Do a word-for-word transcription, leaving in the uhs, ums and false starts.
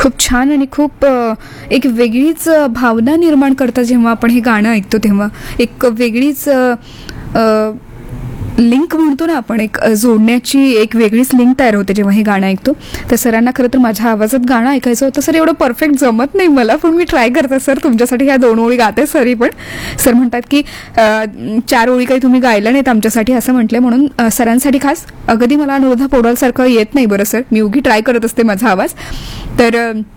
खूप छान आणि खूप अ, एक वेगळीच अ, भावना निर्माण करतं जेव्हा आपण हे गाणं ऐकतो तेव्हा. एक वेगळीच अ, अ, लिंक म्हणतो ना आपण, एक अ, जोडण्याची एक वेगळीच लिंक तयार होते जेव्हा हे गाणं ऐकतो. तर सरांना खरं तर माझ्या आवाजात गाणं ऐकायचं होतं. सर एवढं परफेक्ट जमत नाही मला, पण मी ट्राय करते सर. तुमच्यासाठी ह्या दोन ओळी गाते सरी पण. सर म्हणतात की अ, चार ओळी काही तुम्ही गायला नाहीत आमच्यासाठी असं म्हटलं, म्हणून अ, सरांसाठी खास. अगदी मला अनुराधा पौडवालसारखं येत नाही बरं सर, मी उगी ट्राय करत असते माझा आवाज. तर अ,